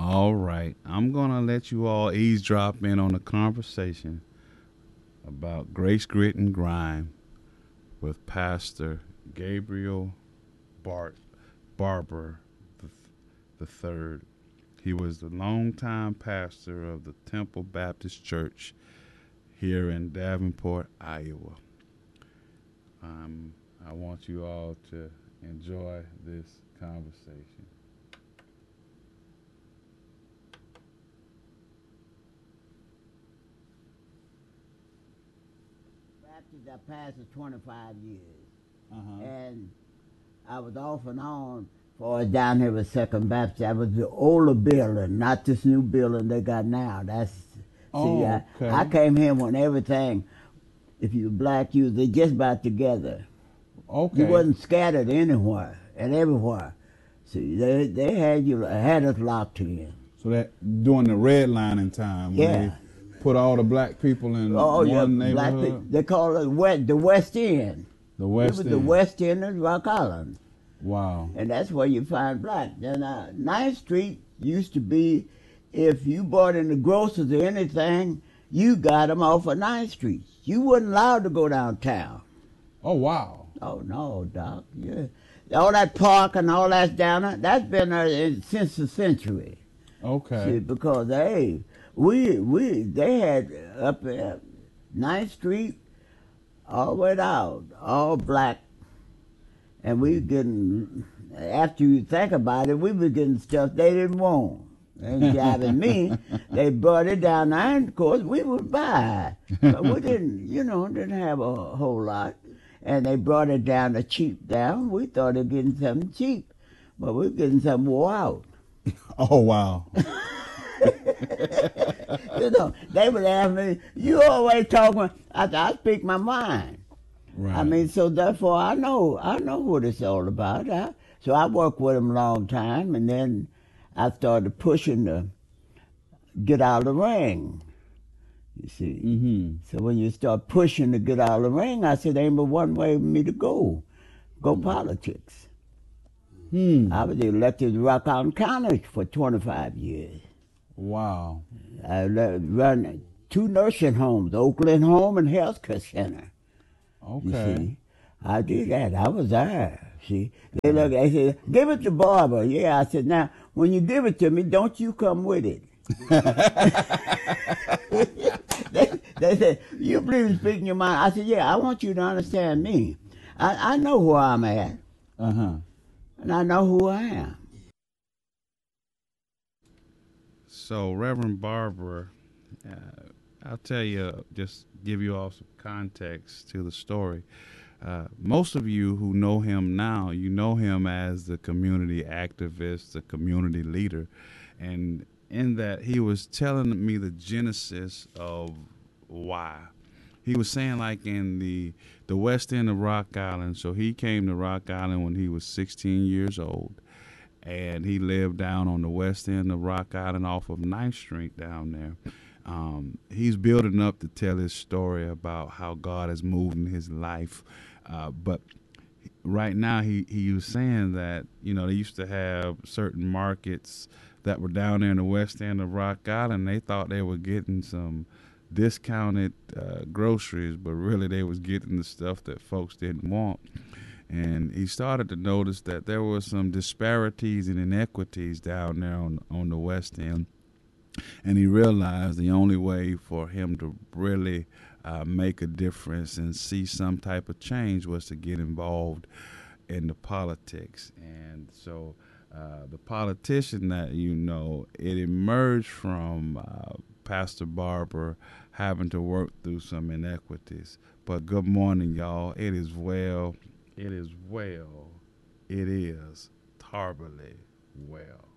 All right. I'm going to let you all eavesdrop in on a conversation about Grace Grit and Grime with Pastor Gabriel Bart Barber the third. He was the longtime pastor of the Temple Baptist Church here in Davenport, Iowa. I want you all to enjoy this conversation. Baptist, I pastored 25 years. Uh-huh. And I was off and on for down here with Second Baptist. That was the older building, not this new building they got now. I came here when everything, if you were black, you was just about together. Okay. You wasn't scattered anywhere and everywhere. See, they had us locked in. So that during the redlining time, when they put all the black people in one neighborhood? They call it the West End. The West End. It was the West End of Rock Island. Wow. And that's where you find black. Then 9th Street used to be, if you bought in the grocers or anything, you got them off of 9th Street. You wasn't allowed to go downtown. Oh, wow. Oh, no, Doc. Yeah. All that park and all that's down there, that's been there since the century. Okay. See, because, hey, they had up there 9th Street all the way down, all black. And we getting, after you think about it, we was getting stuff they didn't want. And jiving me, they brought it down there, and of course we would buy. But we didn't have a whole lot. And they brought it down to cheap down. We thought they were getting something cheap, but we were getting something wore out. Oh, wow. They would ask me, you always talking. I speak my mind. Right. I mean, so therefore I know what it's all about. So I worked with them a long time, and then I started pushing to get out of the ring. You see. Mm-hmm. So when you start pushing to get out of the ring, I said, ain't but one way for me to go politics. I was elected to Rock Island County for 25 years. Wow. I run 2 nursing homes, Oakland Home and Health Care Center. Okay. You see, I did that. I was there. See, they said, give it to Barbara. Yeah, I said, now, when you give it to me, don't you come with it. they said, you please speak your mind. I said, yeah, I want you to understand me. I know where I'm at. Uh-huh. And I know who I am. So, Reverend Barber, I'll tell you, just give you all some context to the story. Most of you who know him now, you know him as the community activist, the community leader. And in that, he was telling me the genesis of why. He was saying, like, in the west end of Rock Island, so he came to Rock Island when he was 16 years old. And he lived down on the west end of Rock Island off of 9th Street down there. He's building up to tell his story about how God has moved in his life. But right now he was saying that, they used to have certain markets that were down there in the west end of Rock Island. They thought they were getting some discounted groceries, but really they was getting the stuff that folks didn't want. And he started to notice that there were some disparities and inequities down there on the west end. And he realized the only way for him to really make a difference and see some type of change was to get involved in the politics. And so the politician that it emerged from Pastor Barber having to work through some inequities. But good morning, y'all. It is well. It is well. It is terribly well.